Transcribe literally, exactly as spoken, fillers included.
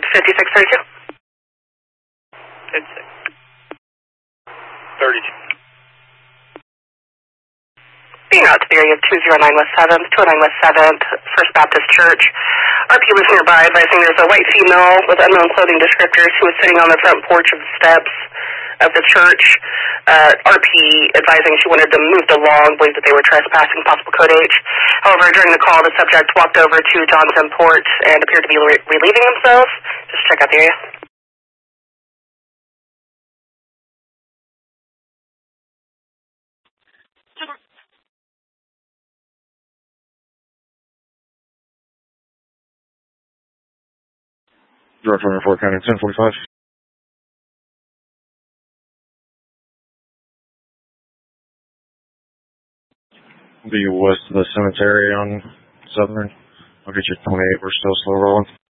fifty-six thirty-two. fifty-six thirty-two. Being out to the area of two oh nine West seventh, two oh nine West seventh, First Baptist Church. R P was nearby advising there's a white female with unknown clothing descriptors who was sitting on the front porch of the steps of the church. Uh, R P advising she wanted them moved along, believed that they were trespassing, possible code H. However, during the call, the subject walked over to Johnson Port and appeared to be re- relieving themselves. Just check out the area. Director of Fort County, ten forty-five. Be west of the cemetery on Southern. I'll get you twenty-eight. We're still slow rolling.